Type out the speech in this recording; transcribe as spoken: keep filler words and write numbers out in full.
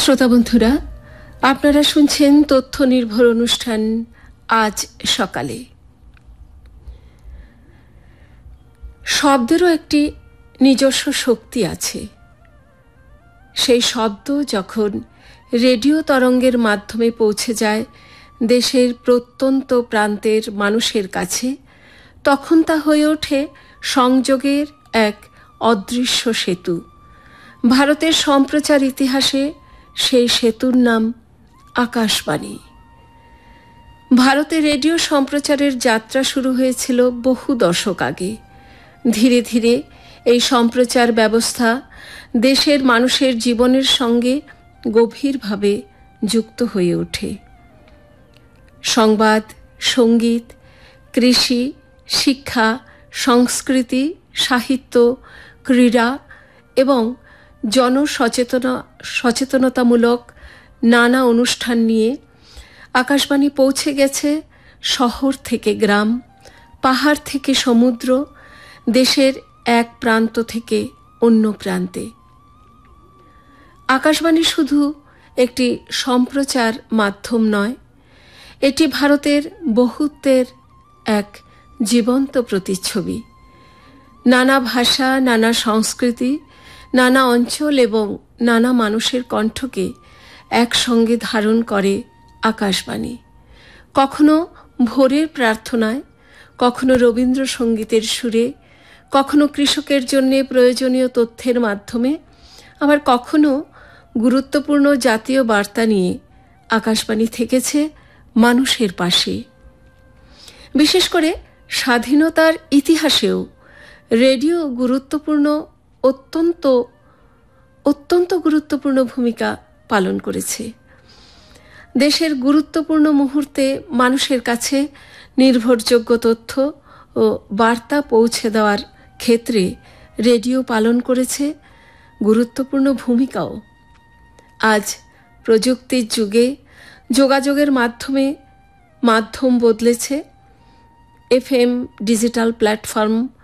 শ্রোতা বন্ধুরা, আপনারা শুনছেন তথ্য নির্ভর অনুষ্ঠান আজ সকালে। শব্দেরও একটি নিজস্ব শক্তি আছে। সেই শব্দ যখন রেডিও তরঙ্গের মাধ্যমে পৌঁছে যায় দেশের প্রত্যন্ত প্রান্তের মানুষের কাছে, তখন তা হয়ে ওঠে সংযোগের এক অদৃশ্য সেতু। ভারতের সম্প্রচার ইতিহাসে সেই সেতুর নাম আকাশবাণী। ভারতে রেডিও সম্প্রচারের যাত্রা শুরু হয়েছিল বহু দশক আগে। ধীরে ধীরে এই সম্প্রচার ব্যবস্থা দেশের মানুষের জীবনের সঙ্গে গভীরভাবে যুক্ত হয়ে ওঠে। সংবাদ, সঙ্গীত, কৃষি, শিক্ষা, সংস্কৃতি, সাহিত্য, ক্রীড়া এবং জনসচেতনা সচেতনতামূলক নানা অনুষ্ঠান নিয়ে আকাশবাণী পৌঁছে গেছে শহর থেকে গ্রাম, পাহাড় থেকে সমুদ্র, দেশের এক প্রান্ত থেকে অন্য প্রান্তে। আকাশবাণী শুধু একটি সম্প্রচার মাধ্যম নয়, এটি ভারতের বহুত্বের এক জীবন্ত প্রতিচ্ছবি। নানা ভাষা, নানা সংস্কৃতি, নানা অঞ্চল এবং নানা মানুষের কণ্ঠকে একসঙ্গে ধারণ করে আকাশবাণী। কখনো ভোরের প্রার্থনায়, কখনো রবীন্দ্রসঙ্গীতের সুরে, কখনো কৃষকের জন্য প্রয়োজনীয় তথ্যের মাধ্যমে, আবার কখনো গুরুত্বপূর্ণ জাতীয় বার্তা নিয়ে আকাশবাণী থেকেছে মানুষের পাশে। বিশেষ করে স্বাধীনতার ইতিহাসেও রেডিও গুরুত্বপূর্ণ অত্যন্ত অত্যন্ত গুরুত্বপূর্ণ ভূমিকা পালন করেছে। দেশের গুরুত্বপূর্ণ মুহূর্তে মানুষের কাছে নির্ভরযোগ্য তথ্য ও বার্তা পৌঁছে দেওয়ার ক্ষেত্রে রেডিও পালন করেছে গুরুত্বপূর্ণ ভূমিকাও। আজ প্রযুক্তির যুগে যোগাযোগের মাধ্যমে মাধ্যম বদলেছে। FM, digital platform,